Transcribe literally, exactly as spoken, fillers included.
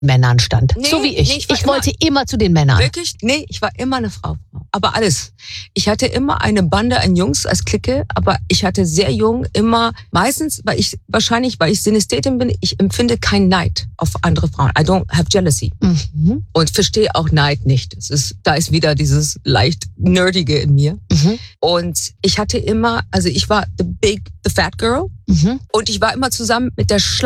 Männern stand. Nee, so wie ich. nee, ich ich war immer- wollte immer zu den Männern. Wirklich? Nee, ich war immer eine Frau. Aber alles. Ich hatte immer eine Bande an Jungs als Clique, aber ich hatte sehr jung immer, meistens, weil ich, wahrscheinlich, weil ich Synästhetin bin, ich empfinde keinen Neid auf andere Frauen. I don't have jealousy. Mhm. Und verstehe auch Neid nicht. Es ist, da ist wieder dieses leicht Nerdige in mir. Mhm. Und ich hatte immer, also ich war the big, the fat girl. Mhm. Und ich war immer zusammen mit der Schla